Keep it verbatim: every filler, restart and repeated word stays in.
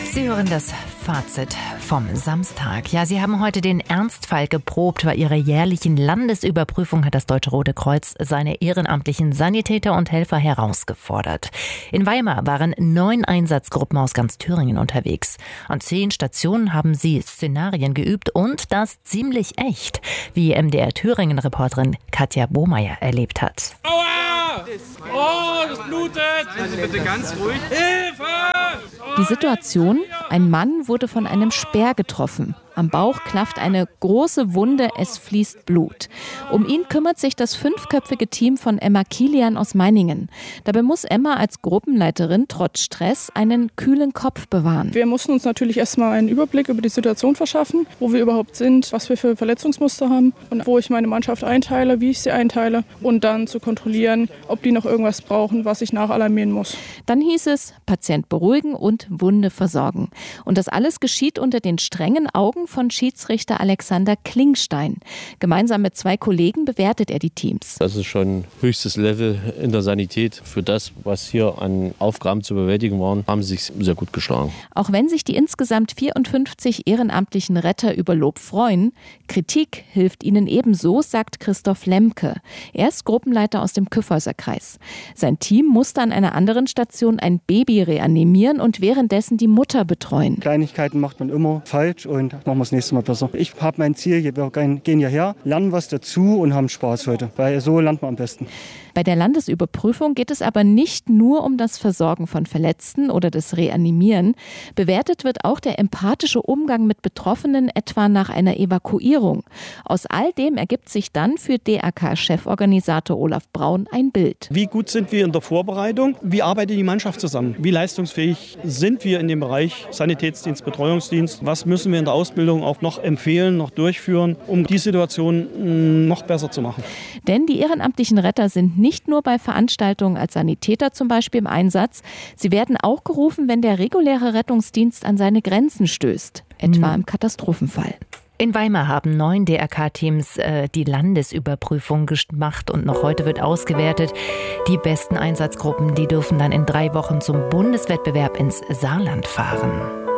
Sie hören das Fazit vom Samstag. Ja, Sie haben heute den Ernstfall geprobt. Bei Ihrer jährlichen Landesüberprüfung hat das Deutsche Rote Kreuz seine ehrenamtlichen Sanitäter und Helfer herausgefordert. In Weimar waren neun Einsatzgruppen aus ganz Thüringen unterwegs. An zehn Stationen haben sie Szenarien geübt und das ziemlich echt, wie M D R Thüringen-Reporterin Katja Bohmeier erlebt hat. Aua! Oh, das blutet! Also bitte ganz ruhig. Hilfe! Die Situation: Ein Mann wurde von einem Speer getroffen. Am Bauch klafft eine große Wunde, es fließt Blut. Um ihn kümmert sich das fünfköpfige Team von Emma Kilian aus Meiningen. Dabei muss Emma als Gruppenleiterin trotz Stress einen kühlen Kopf bewahren. Wir mussten uns natürlich erstmal einen Überblick über die Situation verschaffen, wo wir überhaupt sind, was wir für Verletzungsmuster haben und wo ich meine Mannschaft einteile, wie ich sie einteile und dann zu kontrollieren, ob die noch irgendwas brauchen, was ich nachalarmieren muss. Dann hieß es, Patient beruhigen und Wunde versorgen. Und das alles geschieht unter den strengen Augen von Schiedsrichter Alexander Klingstein. Gemeinsam mit zwei Kollegen bewertet er die Teams. Das ist schon höchstes Level in der Sanität. Für das, was hier an Aufgaben zu bewältigen waren, haben sie sich sehr gut geschlagen. Auch wenn sich die insgesamt vierundfünfzig ehrenamtlichen Retter über Lob freuen, Kritik hilft ihnen ebenso, sagt Christoph Lemke. Er ist Gruppenleiter aus dem Kyffhäuser Kreis. Sein Team musste an einer anderen Station ein Baby reanimieren und währenddessen die Mutter betreuen. Kleinigkeiten macht man immer falsch und machen wir das nächste Mal besser. Ich habe mein Ziel, wir gehen hierher, lernen was dazu und haben Spaß heute, weil so lernt man am besten. Bei der Landesüberprüfung geht es aber nicht nur um das Versorgen von Verletzten oder das Reanimieren. Bewertet wird auch der empathische Umgang mit Betroffenen, etwa nach einer Evakuierung. Aus all dem ergibt sich dann für D R K-Cheforganisator Olaf Braun ein Bild. Wie gut sind wir in der Vorbereitung? Wie arbeitet die Mannschaft zusammen? Wie leistungsfähig sind wir in dem Bereich Sanitätsdienst, Betreuungsdienst? Was müssen wir in der Ausbildung auch noch empfehlen, noch durchführen, um die Situation noch besser zu machen? Denn die ehrenamtlichen Retter sind nicht nur bei Veranstaltungen als Sanitäter zum Beispiel im Einsatz. Sie werden auch gerufen, wenn der reguläre Rettungsdienst an seine Grenzen stößt, etwa im Katastrophenfall. In Weimar haben neun D R K-Teams äh, die Landesüberprüfung gemacht und noch heute wird ausgewertet. Die besten Einsatzgruppen, die dürfen dann in drei Wochen zum Bundeswettbewerb ins Saarland fahren.